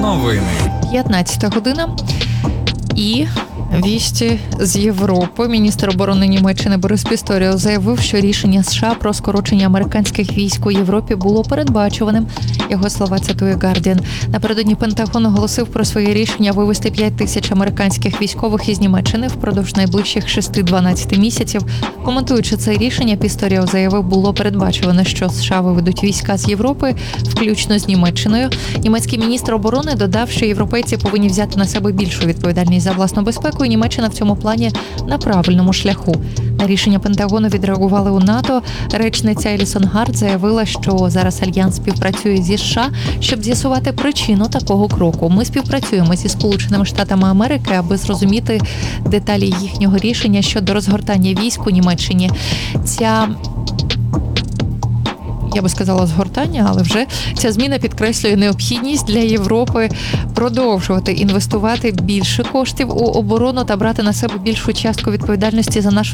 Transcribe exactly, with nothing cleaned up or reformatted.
Новини. п'ятнадцята година. І вісті з Європи. Міністр оборони Німеччини Борис Пісторіус заявив, що рішення США про скорочення американських військ у Європі було передбачуваним. Його слова цитує Guardian. Напередодні Пентагон оголосив про своє рішення вивести п'ять тисяч американських військових із Німеччини впродовж найближчих шести-дванадцяти місяців. Коментуючи це рішення, Пісторіус заявив, було передбачувано, що США виведуть війська з Європи, включно з Німеччиною. Німецький міністр оборони додав, що європейці повинні взяти на себе більшу відповідальність за власну безпеку, і Німеччина в цьому плані на правильному шляху. На рішення Пентагону відреагували у НАТО. Речниця Елісон Гард заявила, що зараз Альянс співпрацює зі США, щоб з'ясувати причину такого кроку. Ми співпрацюємо зі Сполученими Штатами Америки, аби зрозуміти деталі їхнього рішення щодо розгортання військ у Німеччині. Ця Я би сказала згортання, але вже ця зміна підкреслює необхідність для Європи продовжувати інвестувати більше коштів у оборону та брати на себе більшу частку відповідальності за нашу